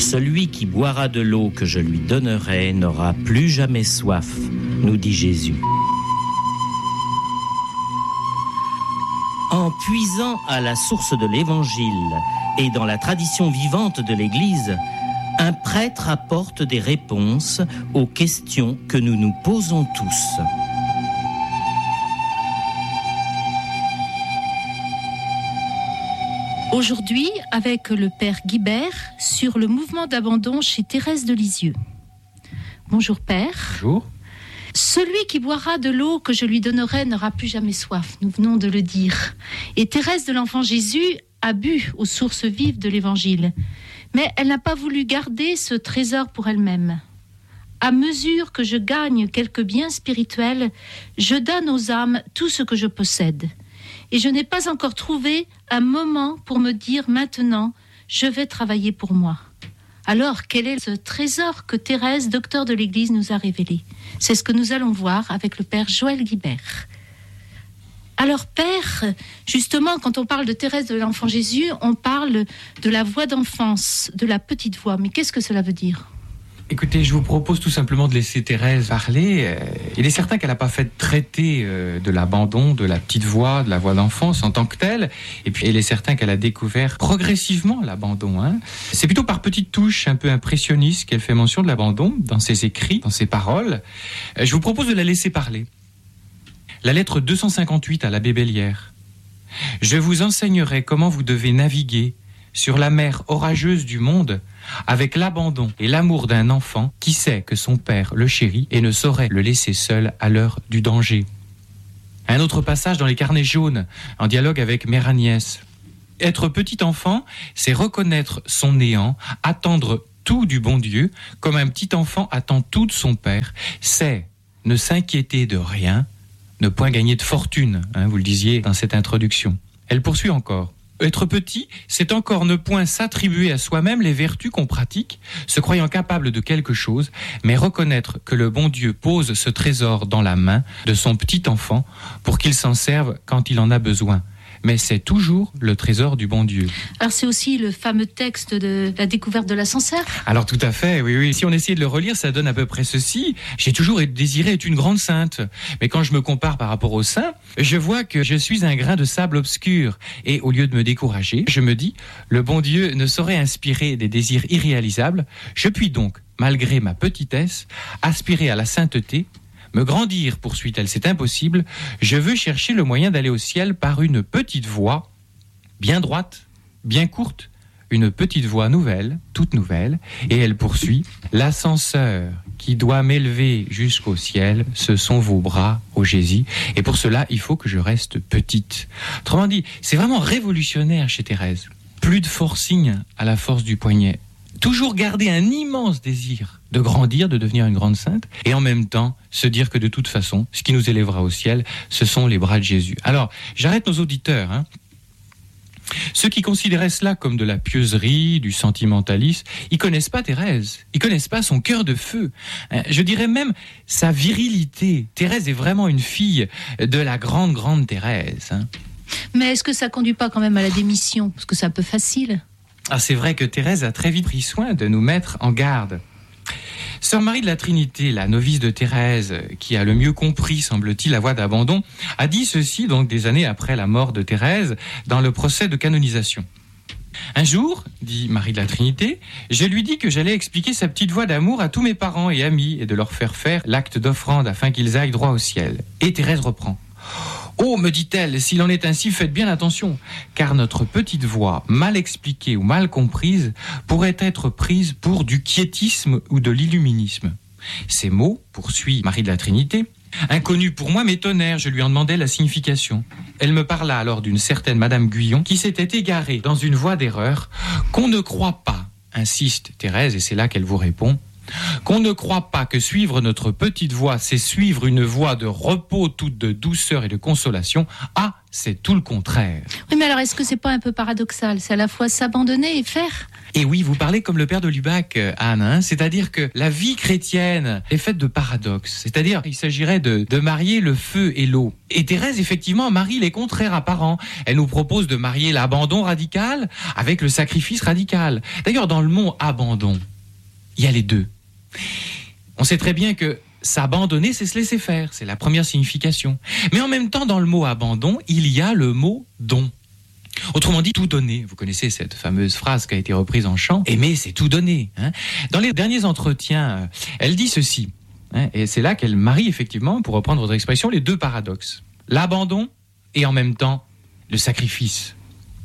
Celui qui boira de l'eau que je lui donnerai n'aura plus jamais soif, nous dit Jésus. En puisant à la source de l'Évangile et dans la tradition vivante de l'Église, un prêtre apporte des réponses aux questions que nous nous posons tous. Aujourd'hui, avec le père Guibert, sur le mouvement d'abandon chez Thérèse de Lisieux. Bonjour père. Bonjour. Celui qui boira de l'eau que je lui donnerai n'aura plus jamais soif, nous venons de le dire. Et Thérèse de l'Enfant Jésus a bu aux sources vives de l'Évangile. Mais elle n'a pas voulu garder ce trésor pour elle-même. À mesure que je gagne quelques biens spirituels, je donne aux âmes tout ce que je possède. Et je n'ai pas encore trouvé un moment pour me dire maintenant, je vais travailler pour moi. Alors, quel est ce trésor que Thérèse, docteur de l'Église, nous a révélé ? C'est ce que nous allons voir avec le père Joël Guibert. Alors, père, justement, quand on parle de Thérèse de l'Enfant Jésus, on parle de la voix d'enfance, de la petite voix. Mais qu'est-ce que cela veut dire ? Écoutez, je vous propose tout simplement de laisser Thérèse parler. Il est certain qu'elle n'a pas fait de traité de l'abandon, de la petite voix, de la voix d'enfance en tant que telle. Et puis, il est certain qu'elle a découvert progressivement l'abandon. C'est plutôt par petites touches un peu impressionnistes qu'elle fait mention de l'abandon dans ses écrits, dans ses paroles. Je vous propose de la laisser parler. La lettre 258 à l'abbé Bellière. Je vous enseignerai comment vous devez naviguer sur la mer orageuse du monde avec l'abandon et l'amour d'un enfant qui sait que son père le chérit et ne saurait le laisser seul à l'heure du danger. Un autre passage dans les carnets jaunes, en dialogue avec Mère Agnès. Être petit enfant, c'est reconnaître son néant, attendre tout du bon Dieu, comme un petit enfant attend tout de son père, c'est ne s'inquiéter de rien, ne point gagner de fortune, vous le disiez dans cette introduction. Elle poursuit encore. Être petit, c'est encore ne point s'attribuer à soi-même les vertus qu'on pratique, se croyant capable de quelque chose, mais reconnaître que le bon Dieu pose ce trésor dans la main de son petit enfant pour qu'il s'en serve quand il en a besoin. Mais c'est toujours le trésor du bon Dieu. Alors c'est aussi le fameux texte de la découverte de l'ascenseur. Alors tout à fait, oui. Si on essayait de le relire, ça donne à peu près ceci. J'ai toujours désiré être une grande sainte. Mais quand je me compare par rapport aux saints, je vois que je suis un grain de sable obscur. Et au lieu de me décourager, je me dis, le bon Dieu ne saurait inspirer des désirs irréalisables. Je puis donc, malgré ma petitesse, aspirer à la sainteté. Me grandir, poursuit-elle, c'est impossible. Je veux chercher le moyen d'aller au ciel par une petite voie, bien droite, bien courte, une petite voie nouvelle, toute nouvelle. Et elle poursuit. L'ascenseur qui doit m'élever jusqu'au ciel, ce sont vos bras, ô Jésus. Et pour cela, il faut que je reste petite. Autrement dit, c'est vraiment révolutionnaire chez Thérèse. Plus de forcing à la force du poignet. Toujours garder un immense désir de grandir, de devenir une grande sainte, et en même temps se dire que de toute façon, ce qui nous élèvera au ciel, ce sont les bras de Jésus. Alors, j'arrête nos auditeurs. Ceux qui considéraient cela comme de la pieuserie, du sentimentalisme, ils connaissent pas Thérèse, ils connaissent pas son cœur de feu. Je dirais même sa virilité. Thérèse est vraiment une fille de la grande Thérèse. Mais est-ce que ça conduit pas quand même à la démission ? Parce que c'est un peu facile. Ah, c'est vrai que Thérèse a très vite pris soin de nous mettre en garde. Sœur Marie de la Trinité, la novice de Thérèse, qui a le mieux compris, semble-t-il, la voie d'abandon, a dit ceci donc des années après la mort de Thérèse dans le procès de canonisation. Un jour, dit Marie de la Trinité, je lui dis que j'allais expliquer sa petite voie d'amour à tous mes parents et amis et de leur faire faire l'acte d'offrande afin qu'ils aillent droit au ciel. Et Thérèse reprend. Oh, me dit-elle, s'il en est ainsi, faites bien attention, car notre petite voix, mal expliquée ou mal comprise, pourrait être prise pour du quiétisme ou de l'illuminisme. Ces mots, poursuit Marie de la Trinité, inconnus pour moi, m'étonnèrent, je lui en demandai la signification. Elle me parla alors d'une certaine Madame Guyon qui s'était égarée dans une voie d'erreur, qu'on ne croit pas, insiste Thérèse, et c'est là qu'elle vous répond, qu'on ne croit pas que suivre notre petite voie, c'est suivre une voie de repos toute de douceur et de consolation. Ah, c'est tout le contraire. Oui, mais alors est-ce que c'est pas un peu paradoxal? C'est à la fois s'abandonner et faire. Et oui, vous parlez comme le père de Lubac, Anne, hein, c'est-à-dire que la vie chrétienne est faite de paradoxes. C'est-à-dire qu'il s'agirait de marier le feu et l'eau. Et Thérèse, effectivement, marie les contraires apparents. Elle nous propose de marier l'abandon radical avec le sacrifice radical. D'ailleurs, dans le mot abandon, il y a les deux. On sait très bien que s'abandonner, c'est se laisser faire. C'est la première signification. Mais en même temps, dans le mot abandon, il y a le mot don. Autrement dit, tout donner. Vous connaissez cette fameuse phrase qui a été reprise en chant. Aimer, c'est tout donner. Hein. Dans les derniers entretiens, elle dit ceci. Hein, et c'est là qu'elle marie effectivement, pour reprendre votre expression, les deux paradoxes. L'abandon et en même temps le sacrifice.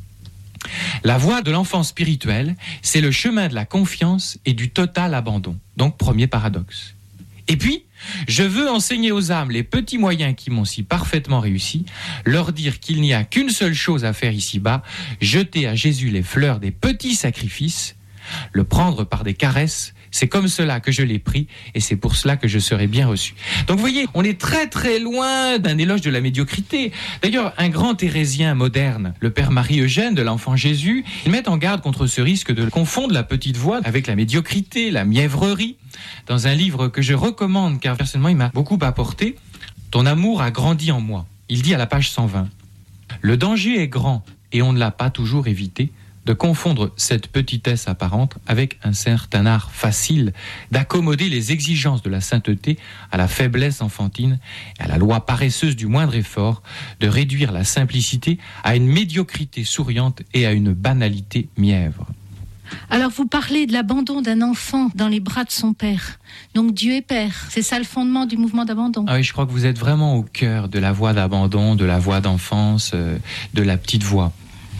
La voie de l'enfant spirituel, c'est le chemin de la confiance et du total abandon. Donc, premier paradoxe. Et puis, je veux enseigner aux âmes les petits moyens qui m'ont si parfaitement réussi, leur dire qu'il n'y a qu'une seule chose à faire ici-bas, jeter à Jésus les fleurs des petits sacrifices, le prendre par des caresses, c'est comme cela que je l'ai pris et c'est pour cela que je serai bien reçu. Donc vous voyez, on est très très loin d'un éloge de la médiocrité. D'ailleurs, un grand thérésien moderne, le père Marie-Eugène de l'Enfant Jésus, il met en garde contre ce risque de confondre la petite voix avec la médiocrité, la mièvrerie. Dans un livre que je recommande, car personnellement il m'a beaucoup apporté, « Ton amour a grandi en moi ». Il dit à la page 120, « Le danger est grand et on ne l'a pas toujours évité, de confondre cette petitesse apparente avec un certain art facile d'accommoder les exigences de la sainteté à la faiblesse enfantine et à la loi paresseuse du moindre effort, de réduire la simplicité à une médiocrité souriante et à une banalité mièvre. » Alors vous parlez de l'abandon d'un enfant dans les bras de son père. Donc Dieu est père. C'est ça le fondement du mouvement d'abandon. Ah oui, je crois que vous êtes vraiment au cœur de la voie d'abandon, de la voie d'enfance, de la petite voie.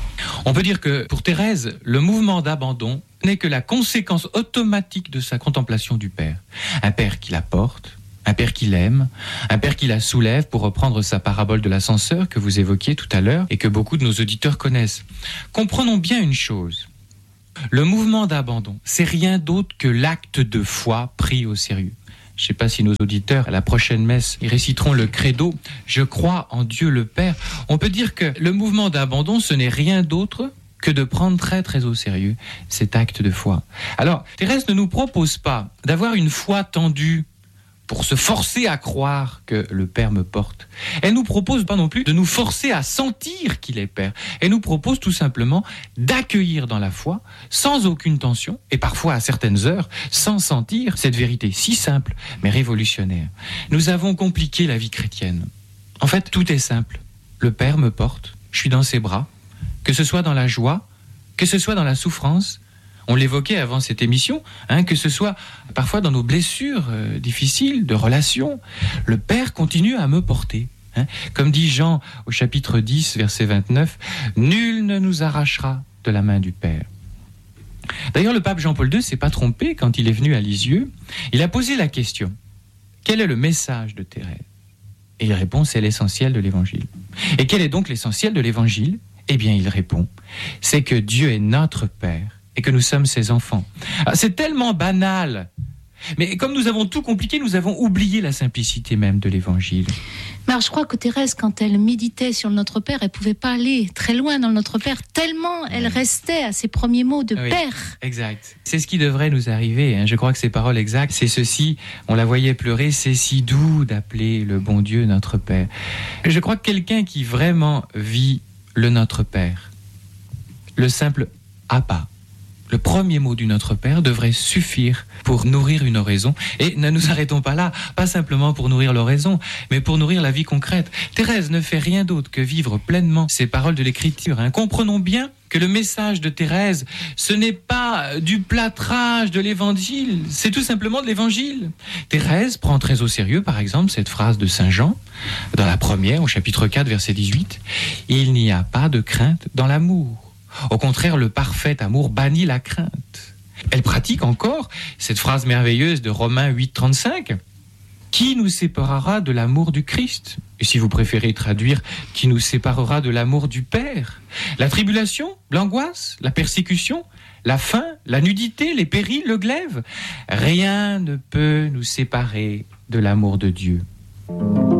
On peut dire que pour Thérèse, le mouvement d'abandon n'est que la conséquence automatique de sa contemplation du Père. Un Père qui la porte, un Père qui l'aime, un Père qui la soulève, pour reprendre sa parabole de l'ascenseur que vous évoquiez tout à l'heure et que beaucoup de nos auditeurs connaissent. Comprenons bien une chose. Le mouvement d'abandon, c'est rien d'autre que l'acte de foi pris au sérieux. Je ne sais pas si nos auditeurs, à la prochaine messe, ils réciteront le credo « Je crois en Dieu le Père ». On peut dire que le mouvement d'abandon, ce n'est rien d'autre que de prendre très très au sérieux cet acte de foi. Alors, Thérèse ne nous propose pas d'avoir une foi tendue pour se forcer à croire que le Père me porte. Elle nous propose pas non plus de nous forcer à sentir qu'il est Père. Elle nous propose tout simplement d'accueillir dans la foi, sans aucune tension, et parfois à certaines heures, sans sentir cette vérité si simple, mais révolutionnaire. Nous avons compliqué la vie chrétienne. En fait, tout est simple. Le Père me porte, je suis dans ses bras, que ce soit dans la joie, que ce soit dans la souffrance. On l'évoquait avant cette émission, que ce soit parfois dans nos blessures difficiles de relations, le Père continue à me porter. Comme dit Jean au chapitre 10, verset 29, « Nul ne nous arrachera de la main du Père ». D'ailleurs, le pape Jean-Paul II ne s'est pas trompé quand il est venu à Lisieux. Il a posé la question, quel est le message de Thérèse ? Et il répond, c'est l'essentiel de l'Évangile. Et quel est donc l'essentiel de l'Évangile ? Eh bien, il répond, c'est que Dieu est notre Père et que nous sommes ses enfants. C'est tellement banal. Mais comme nous avons tout compliqué, nous avons oublié la simplicité même de l'Évangile. Mais alors, je crois que Thérèse, quand elle méditait sur le Notre Père, elle ne pouvait pas aller très loin dans le Notre Père, tellement elle restait à ses premiers mots de Père. Exact. C'est ce qui devrait nous arriver. Je crois que ces paroles exactes, c'est ceci. On la voyait pleurer, c'est si doux d'appeler le bon Dieu notre Père. Je crois que quelqu'un qui vraiment vit le Notre Père, le simple « Abba », le premier mot du Notre Père devrait suffire pour nourrir une oraison. Et ne nous arrêtons pas là, pas simplement pour nourrir l'oraison, mais pour nourrir la vie concrète. Thérèse ne fait rien d'autre que vivre pleinement ces paroles de l'Écriture. Comprenons bien que le message de Thérèse, ce n'est pas du plâtrage de l'Évangile, c'est tout simplement de l'Évangile. Thérèse prend très au sérieux, par exemple, cette phrase de Saint Jean, dans la première, au chapitre 4, verset 18, « Il n'y a pas de crainte dans l'amour. Au contraire, le parfait amour bannit la crainte. » Elle pratique encore cette phrase merveilleuse de Romains 8, 35. « Qui nous séparera de l'amour du Christ ?» Et si vous préférez traduire, « Qui nous séparera de l'amour du Père ?» La tribulation, l'angoisse, la persécution, la faim, la nudité, les périls, le glaive. Rien ne peut nous séparer de l'amour de Dieu.